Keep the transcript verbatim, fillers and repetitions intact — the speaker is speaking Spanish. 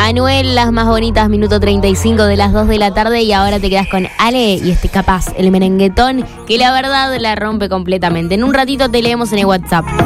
Anuel, las más bonitas, minuto treinta y cinco de las dos de la tarde. Y ahora te quedas con Ale y este capaz, el merenguetón, que la verdad la rompe completamente. En un ratito te leemos en el WhatsApp.